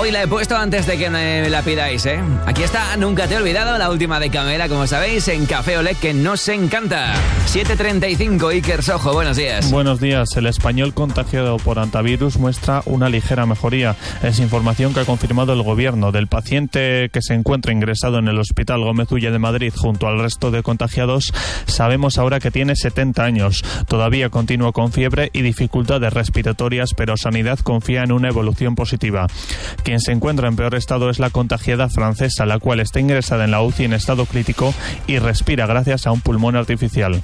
Hoy la he puesto antes de que me la pidáis, ¿eh? Aquí está, Nunca te he olvidado, la última de Camela, como sabéis, en Café Olé, que nos encanta. 7:35, Iker Sojo, buenos días. Buenos días. El español contagiado por hantavirus muestra una ligera mejoría. Es información que ha confirmado el gobierno. Del paciente que se encuentra ingresado en el Hospital Gómez Ulla de Madrid junto al resto de contagiados, sabemos ahora que tiene 70 años. Todavía continúa con fiebre y dificultades respiratorias, pero Sanidad confía en una evolución positiva. Quien se encuentra en peor estado es la contagiada francesa, la cual está ingresada en la UCI en estado crítico y respira gracias a un pulmón artificial.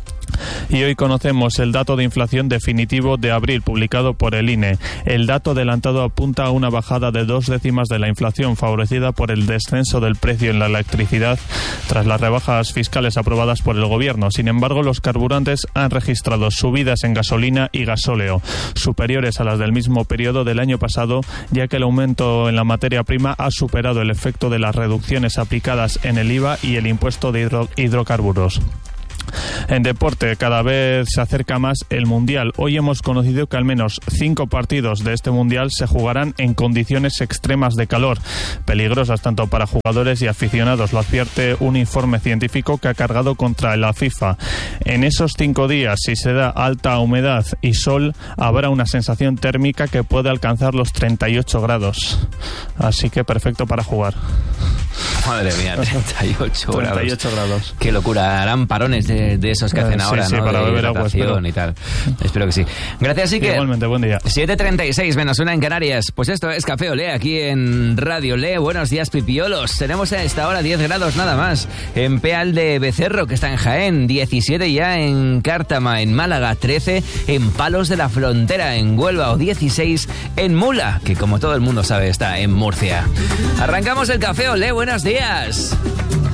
Y hoy conocemos el dato de inflación definitivo de abril publicado por el INE. El dato adelantado apunta a una bajada de 2 décimas de la inflación, favorecida por el descenso del precio en la electricidad tras las rebajas fiscales aprobadas por el gobierno. Sin embargo, los carburantes han registrado subidas en gasolina y gasóleo, superiores a las del mismo periodo del año pasado, ya que el aumento en la materia prima ha superado el efecto de las reducciones aplicadas en el IVA y el impuesto de hidrocarburos. En deporte, cada vez se acerca más el Mundial. Hoy hemos conocido que al menos 5 partidos de este Mundial se jugarán en condiciones extremas de calor, peligrosas tanto para jugadores y aficionados. Lo advierte un informe científico que ha cargado contra la FIFA. En esos 5 días, si se da alta humedad y sol, habrá una sensación térmica que puede alcanzar los 38 grados. Así que perfecto para jugar. Madre mía, 38 grados. 38 grados. Qué locura, harán parones de esos que hacen ahora, sí, ¿no? Para de beber agua, y tal. Espero que sí. Gracias, Iker. Igualmente, buen día. 7:36, menos una en Canarias. Pues esto es Café Olé, aquí en Radio Olé. Buenos días, pipiolos. Tenemos a esta hora 10 grados nada más. En Peal de Becerro, que está en Jaén. 17 ya en Cártama, en Málaga. 13 en Palos de la Frontera, en Huelva. O 16 en Mula, que como todo el mundo sabe está en Murcia. Arrancamos el Café Olé. Buenos días.